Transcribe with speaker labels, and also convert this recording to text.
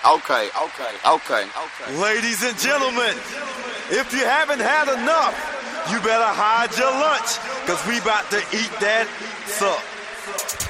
Speaker 1: Okay. Ladies and gentlemen, if you haven't had enough, you better hide your lunch, because we about to eat that suck.